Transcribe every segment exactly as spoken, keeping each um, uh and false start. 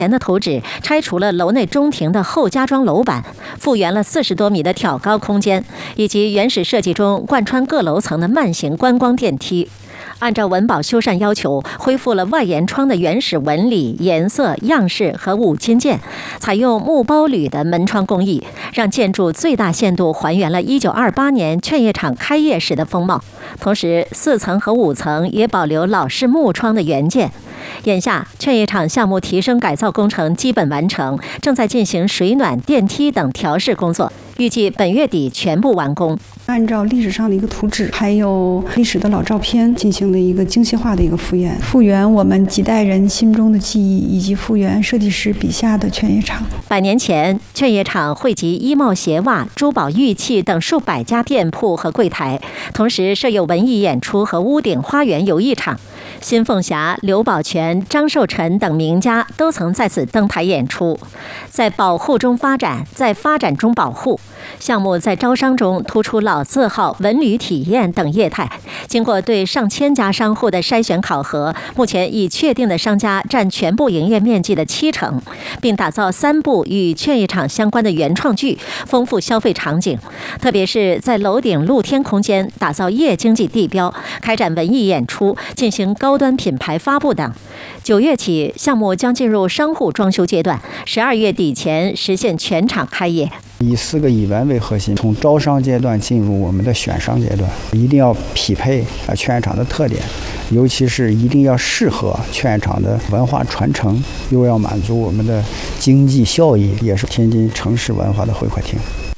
前的图纸拆除了楼内中庭的后加装楼板，复原了四十多米的挑高空间，以及原始设计中贯穿各楼层的慢行观光电梯。按照文保修缮要求，恢复了外檐窗的原始纹理、颜色、样式和五金件，采用木包铝的门窗工艺，让建筑最大限度还原了一九二八年劝业场开业时的风貌。同时，四层和五层也保留老式木窗的原件。眼下，劝业场项目提升改造工程基本完成，正在进行水暖、电梯等调试工作，预计本月底全部完工。 按照历史上的一个图纸，还有历史的老照片，进行了一个精细化的一个复原，复原我们几代人心中的记忆，以及复原设计师笔下的劝业场。 百年前，劝业场汇集衣帽鞋袜、珠宝玉器等数百家店铺和柜台，同时设有文艺演出和屋顶花园游艺场。新凤霞、刘宝全、张寿臣等名家都曾在此登台演出。在保护中发展，在发展中保护，项目在招商中突出老字号、文旅体验等业态。经过对上千家商户的筛选考核，目前已确定的商家占全部营业面积的七成，并打造三部与劝业场相关的原创剧，丰富消费场景。特别是在楼顶露天空间打造夜经济地标，开展文艺演出，进行高端品牌发布等。九月起，项目将进入商户装修阶段，十二月底前实现全场开业。 以四个以文为核心，从招商阶段进入我们的选商阶段，一定要匹配啊劝业场的特点，尤其是一定要适合劝业场的文化传承，又要满足我们的经济效益，也是天津城市文化的回馈厅。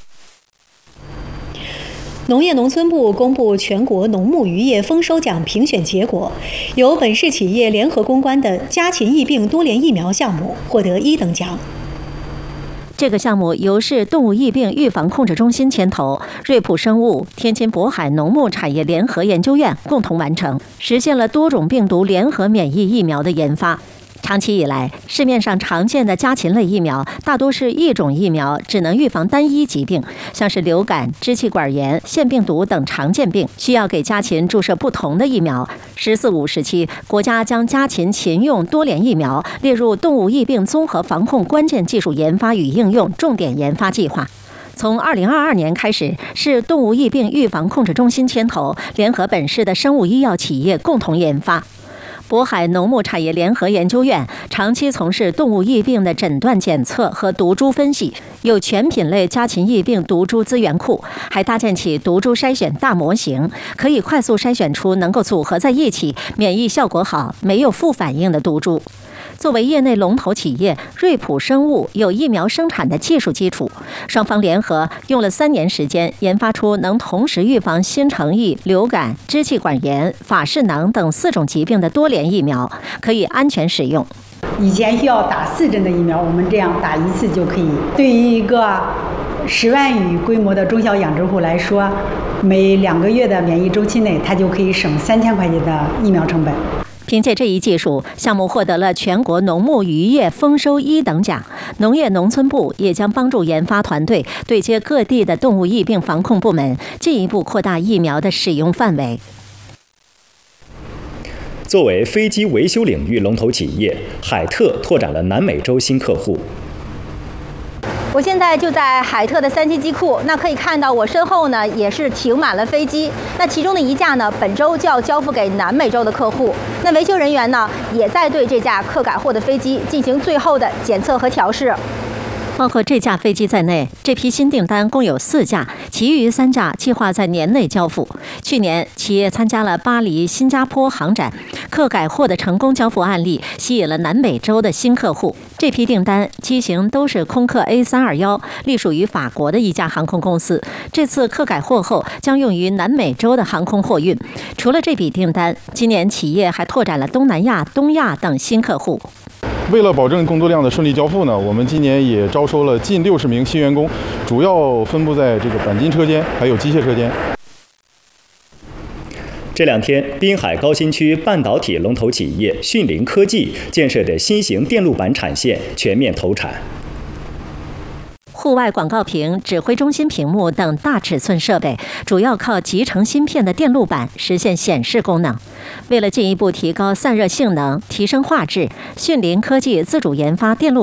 农业农村部公布全国农牧渔业丰收奖评选结果，由本市企业联合攻关的家禽疫病多联疫苗项目获得一等奖。 这个项目由市动物疫病预防控制中心牵头，瑞普生物、天津渤海农牧产业联合研究院共同完成，实现了多种病毒联合免疫疫苗的研发。长期以来，市面上常见的家禽类疫苗大多是一种疫苗，只能预防单一疾病，像是流感、支气管炎、腺病毒等常见病，需要给家禽注射不同的疫苗。十四五时期，国家将家禽禽用多联疫苗列入动物疫病综合防控关键技术研发与应用重点研发计划。从二零二二年开始，市动物疫病预防控制中心牵头，联合本市的生物医药企业共同研发。渤海农牧产业联合研究院长期从事动物疫病的诊断检测和毒株分析，有全品类家禽疫病毒株资源库，还搭建起毒株筛选大模型，可以快速筛选出能够组合在一起、免疫效果好、没有副反应的毒株。作为业内龙头企业，瑞普生物有疫苗生产的技术基础，双方联合用了三年时间，研发出能同时预防新城疫、流感、支气管炎、法氏囊等四种疾病的多联疫苗，可以安全使用。 以前需要打四针的疫苗，我们这样打一次就可以。对于一个十万余规模的中小养殖户来说，每两个月的免疫周期内，它就可以省三千块钱的疫苗成本。 凭借这一技术，项目获得了全国农牧渔业丰收一等奖。农业农村部也将帮助研发团队对接各地的动物疫病防控部门，进一步扩大疫苗的使用范围。 作为飞机维修领域龙头企业，海特拓展了南美洲新客户。 我现在就在海特的三机机库，那可以看到我身后呢也是停满了飞机，那其中的一架呢本周就要交付给南美洲的客户，那维修人员呢也在对这架客改货的飞机进行最后的检测和调试。 包括这架飞机在内，这批新订单共有四架，其余三架计划在年内交付。去年，企业参加了巴黎、新加坡航展，客改货的成功交付案例吸引了南美洲的新客户。这批订单机型都是空客 A 三二一，隶属于法国的一家航空公司。这次客改货后将用于南美洲的航空货运。除了这笔订单，今年企业还拓展了东南亚、东亚等新客户。 为了保证工作量的顺利交付呢，我们今年也招收了近六十名新员工，主要分布在这个钣金车间还有机械车间。 这两天，滨海高新区半导体龙头企业迅凌科技建设的新型电路板产线全面投产。 户外广告屏、指挥中心屏幕等大尺寸设备，主要靠集成芯片的电路板实现显示功能。为了进一步提高散热性能、提升画质，讯林科技自主研发电路